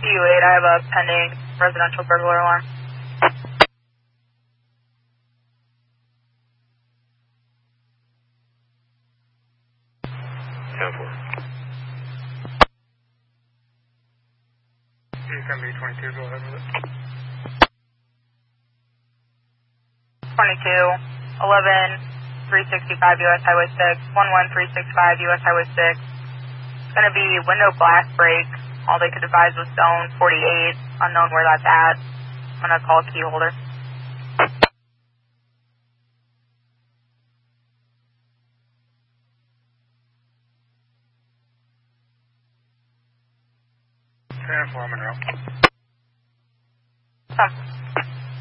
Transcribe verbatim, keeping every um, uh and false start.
U eight, I have a pending residential burglar alarm. ten four. He's going to be twenty-two, go ahead with it. twenty-two, eleven, three sixty-five U S Highway six, one one three six five U S Highway six. It's going to be window glass break. All they could advise was zone forty-eight, unknown where that's at. I'm going to call a key holder. ten four, I'm in route. Some.